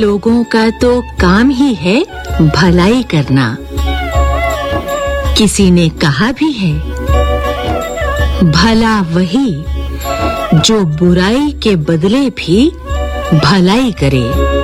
लोगों का तो काम ही है भलाई करना। किसी ने कहा भी है, भला वही जो बुराई के बदले भी भलाई करे।